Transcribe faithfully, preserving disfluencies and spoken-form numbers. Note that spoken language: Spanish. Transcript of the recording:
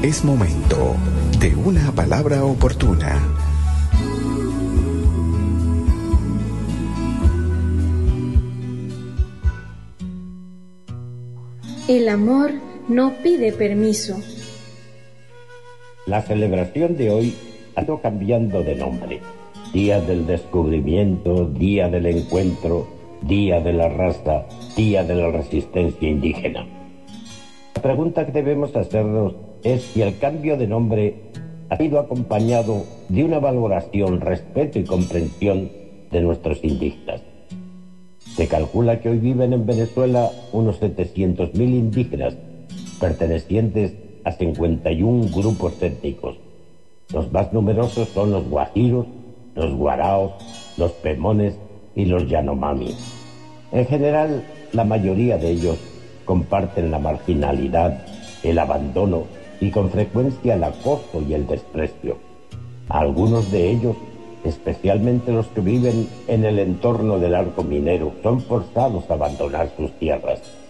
Es momento de una palabra oportuna. El amor no pide permiso. La celebración de hoy ha ido cambiando de nombre. Día del descubrimiento, Día del encuentro, Día de la raza, Día de la resistencia indígena. La pregunta que debemos hacernos es si el cambio de nombre ha sido acompañado de una valoración, respeto y comprensión de nuestros indígenas. Se calcula que hoy viven en Venezuela unos setecientos mil indígenas, pertenecientes a cincuenta y uno grupos étnicos. Los más numerosos son los guajiros, los guaraos, los pemones y los yanomami. En general, la mayoría de ellos comparten la marginalidad, el abandono y con frecuencia el acoso y el desprecio. Algunos de ellos, especialmente los que viven en el entorno del arco minero, son forzados a abandonar sus tierras.